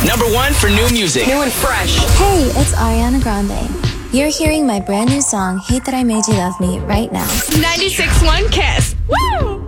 #1 for new music. New and fresh. Hey, it's Ariana Grande. You're hearing my brand new song, Hate That I Made You Love Me, right now. 96.1 Kiss. Woo!